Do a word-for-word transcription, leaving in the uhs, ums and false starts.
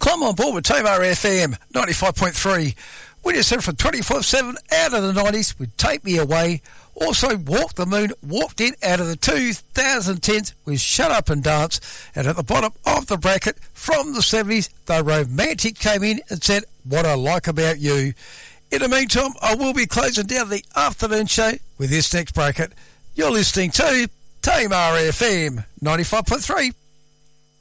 Come on board with Tamar F M ninety-five point three. We just heard from twenty-four seven out of the nineties with Take Me Away. Also, Walk the Moon walked in out of the two thousand tens with Shut Up and Dance. And at the bottom of the bracket from the seventies, The Romantic came in and said, What I Like About You. In the meantime, I will be closing down the afternoon show with this next bracket. You're listening to Tamar F M ninety-five point three.